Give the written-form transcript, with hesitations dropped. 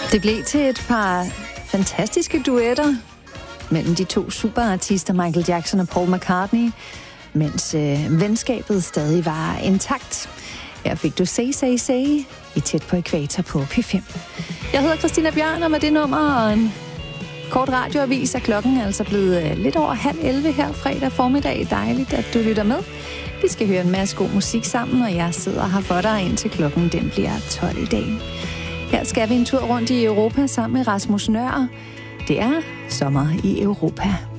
Det blev til et par fantastiske duetter mellem de to superartister Michael Jackson og Paul McCartney, mens venskabet stadig var intakt. Her fik du Say, Say, Say i Tæt på Ækvator på P5. Jeg hedder Christina Bjørn, og med det nummer og en kort radioavis er klokken altså blevet lidt over 10:30 her fredag formiddag. Dejligt, at du lytter med. Vi skal høre en masse god musik sammen, og jeg sidder her for dig indtil klokken den bliver 12 i dag. Her skal vi en tur rundt i Europa sammen med Rasmus Nøhr. Det er sommer i Europa.